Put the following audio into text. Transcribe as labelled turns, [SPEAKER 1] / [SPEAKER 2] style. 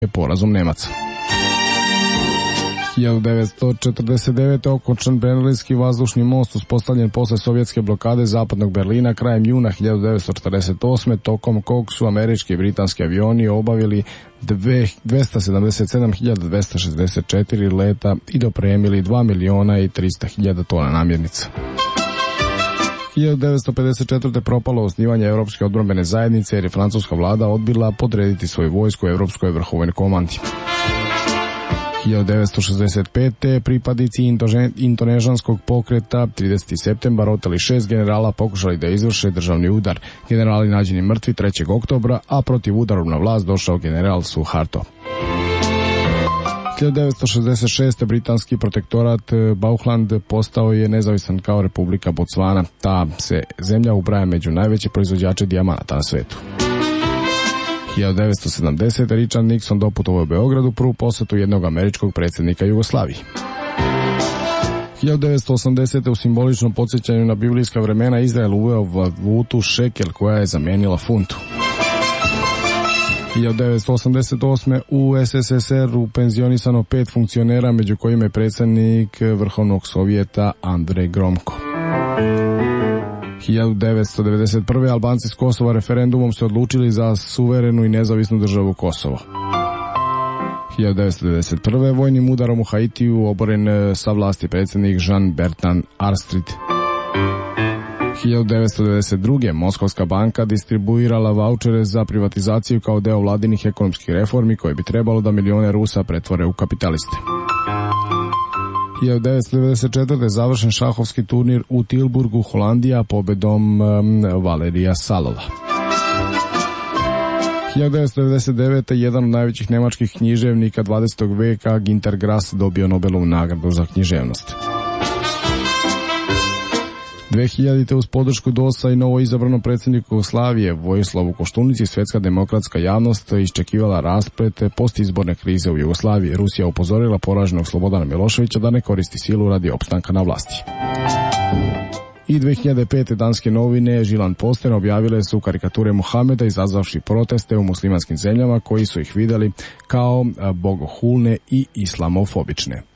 [SPEAKER 1] porazom Nemaca. 1949. okončan Berlinski vazdušni most uspostavljen posle sovjetske blokade zapadnog Berlina krajem juna 1948. tokom kog su američki i britanski avioni obavili 277.264 leta i dopremili 2.300.000 tona namirnica. 1954. propalo osnivanje Europske odbrambene zajednice jer je francuska vlada odbila podrediti svoju vojsku Europskoj vrhovnoj komandi. 1965. pripadnici indonežanskog pokreta 30. septembar oteli 6 generala pokušali da izvrše državni udar. Generali nađeni mrtvi 3. oktobra, a protiv udarom na vlast došao general Suharto. 1966. britanski protektorat Bauchland postao je nezavisan kao Republika Botswana. Ta se zemlja ubraja među najveće proizvođače dijamanata na svetu. 1970. Richard Nixon doputovao u Beogradu prvu posetu jednog američkog predsjednika Jugoslavije. 1980. u simboličnom podsjećanju na biblijska vremena Izrael uveo valutu šekel koja je zamenila funtu. 1988. u SSSR-u penzionisano 5 funkcionera, među kojima je predsjednik Vrhovnog sovjeta Andrej Gromko. 1991. Albanci s Kosova referendumom se odlučili za suverenu i nezavisnu državu Kosovo. 1991. vojnim udarom u Haitiju oboren sa vlasti predsjednik Jean-Bertrand Aristide. 1992. Moskovska banka distribuirala vaučere za privatizaciju kao deo vladinih ekonomskih reformi koje bi trebalo da milione Rusa pretvore u kapitaliste. 1994. završen šahovski turnir u Tilburgu, Holandija, pobedom Valerija Salova. 1999. jedan od najvećih nemačkih književnika 20. veka, Günter Grass, dobio Nobelovu nagradu za književnost. 2000. uz podršku DOS-a i novo izabranom predsjedniku Jugoslavije Vojislavu Koštunici svjetska demokratska javnost iščekivala rasplet postizborne krize u Jugoslaviji. Rusija upozorila poraženog Slobodana Miloševića da ne koristi silu radi opstanka na vlasti. I 2005. danske novine Žilan Posten objavile su karikature Muhameda izazvavši proteste u muslimanskim zemljama koji su ih vidjeli kao bogohulne i islamofobične.